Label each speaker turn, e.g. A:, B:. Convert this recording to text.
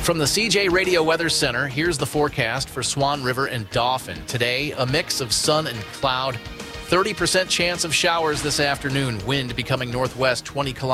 A: From the CJ Radio Weather Center, here's the forecast for Swan River and Dauphin. Today, a mix of sun and cloud. 30% chance of showers this afternoon. Wind becoming northwest 20 kilometers.